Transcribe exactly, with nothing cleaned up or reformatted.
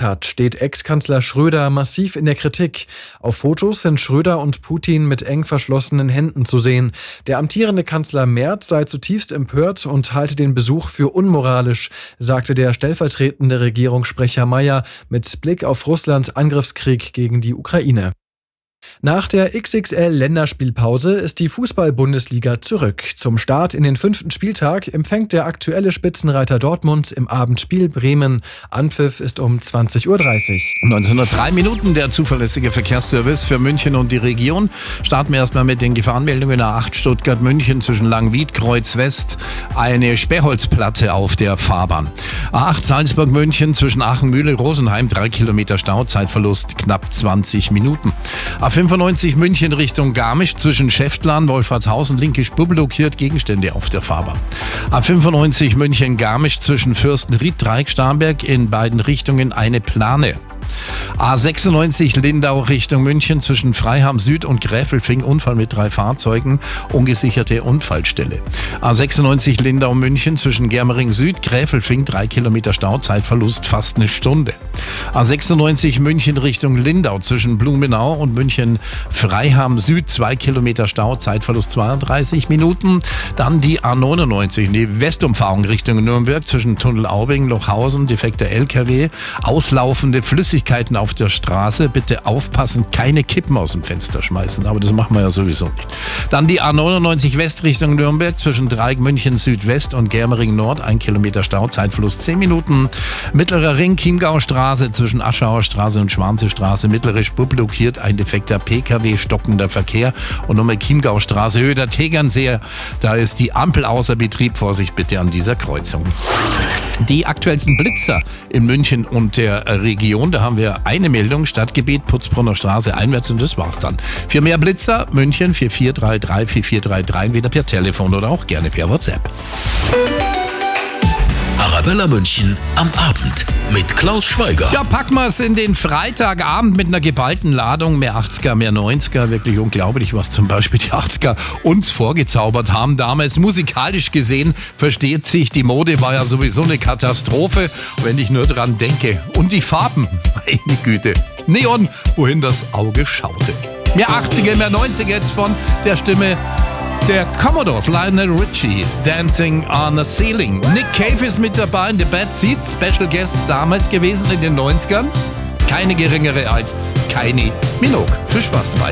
hat, steht Ex-Kanzler Schröder massiv in der Kritik. Auf Fotos sind Schröder und Putin mit eng verschlossenen Händen zu sehen. Der amtierende Kanzler Merz sei zutiefst empört und halte den Besuch für unmoralisch, sagte der stellvertretende Regierungssprecher Mayer mit Blick auf Russlands Angriffskrieg gegen die Ukraine. Nach der X X L-Länderspielpause ist die Fußball-Bundesliga zurück. Zum Start in den fünften Spieltag empfängt der aktuelle Spitzenreiter Dortmund im Abendspiel Bremen. Anpfiff ist um zwanzig Uhr dreißig. neunzehnhundertdrei Minuten, der zuverlässige Verkehrsservice für München und die Region. Starten wir erstmal mit den Gefahrenmeldungen. A acht Stuttgart-München zwischen Langwied, Kreuz West, eine Sperrholzplatte auf der Fahrbahn. A acht Salzburg-München zwischen Aachen-Mühle, Rosenheim, drei Kilometer Stau, Zeitverlust knapp zwanzig Minuten. A fünfundneunzig München Richtung Garmisch zwischen Schäftlarn, Wolfertshausen, linke Spur blockiert, Gegenstände auf der Fahrbahn. A fünfundneunzig München Garmisch zwischen Fürstenried, Dreieck, Starnberg, in beiden Richtungen eine Plane. A sechsundneunzig Lindau Richtung München zwischen Freiham Süd und Gräfelfing, Unfall mit drei Fahrzeugen, ungesicherte Unfallstelle. A sechsundneunzig Lindau München zwischen Germering Süd, Gräfelfing, drei Kilometer Stau, Zeitverlust fast eine Stunde. A sechsundneunzig München Richtung Lindau zwischen Blumenau und München Freiham Süd, zwei Kilometer Stau, Zeitverlust zweiunddreißig Minuten. Dann die A neunundneunzig, die Westumfahrung Richtung Nürnberg zwischen Tunnel Aubing, Lochhausen, defekter L K W, auslaufende Flüssigkeiten auf der Straße. Bitte aufpassen, keine Kippen aus dem Fenster schmeißen. Aber das machen wir ja sowieso nicht. Dann die A neunundneunzig West Richtung Nürnberg zwischen Dreieck München Südwest und Germering Nord. Ein Kilometer Stau, Zeitverlust zehn Minuten. Mittlerer Ring, Chiemgaustraße zwischen Aschauer Straße und Schwanze Straße. Mittlere Spur blockiert, ein defekter P K W, stockender Verkehr. Und nochmal Chiemgaustraße, Höhe der Tegernseer. Da ist die Ampel außer Betrieb. Vorsicht bitte an dieser Kreuzung. Die aktuellsten Blitzer in München und der Region, da haben wir eine Meldung, Stadtgebiet, Putzbrunner Straße einwärts, und das war's dann. Für mehr Blitzer, München vier vier drei drei vier vier drei drei, entweder per Telefon oder auch gerne per WhatsApp. Arabella München am Abend mit Klaus Schweiger. Ja, packen wir es in den Freitagabend mit einer geballten Ladung. Mehr achtziger, mehr neunziger. Wirklich unglaublich, was zum Beispiel die achtziger uns vorgezaubert haben. Damals musikalisch gesehen, versteht sich, die Mode war ja sowieso eine Katastrophe, wenn ich nur dran denke. Und die Farben, meine Güte. Neon, wohin das Auge schaute. Mehr achtziger, mehr neunziger jetzt von der Stimme der Commodores, Lionel Richie, Dancing on the Ceiling. Nick Cave ist mit dabei in The Bad Seeds, Special Guest damals gewesen in den neunzigern. Keine geringere als Kylie Minogue. Viel Spaß dabei.